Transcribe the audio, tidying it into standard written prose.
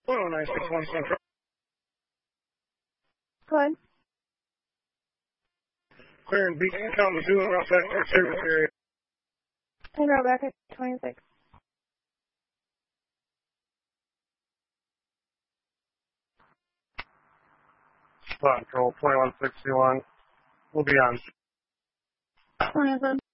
Hello, 961 Central. Go ahead. Clear and Beacon County 2 outside our service area. And route back at 26. Spot control 2161. We'll be on. 27.